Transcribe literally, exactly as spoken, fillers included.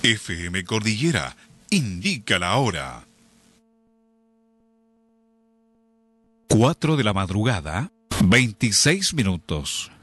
F M Cordillera indica la hora. cuatro de la madrugada, veintiséis minutos.